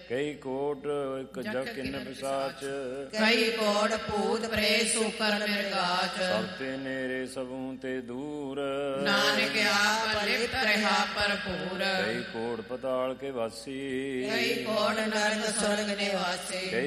ਕਈ ਕੋਟ ਇੱਕ ਜਗ ਕਿਨ ਪਿਸਾਚ, ਕਈ ਕੋਟ ਭੂਤ ਪ੍ਰੇਤ ਸੂਕਰ ਮਿਰਗਾਚ। ਸਭ ਤੇ ਨੇਰੇ ਸਭੂ ਤੇ ਦੂਰ, ਨਾਨਕ ਆਪ ਲਿਪਤ ਰਹਾ ਭਰਪੂਰ। ਕਈ ਕੋਟ ਪਤਾਲ ਕੇ ਵਾਸੀ, ਕਈ ਕੋਟ ਨਰਕ ਸੁਰਗ ਨਿਵਾਸੀ।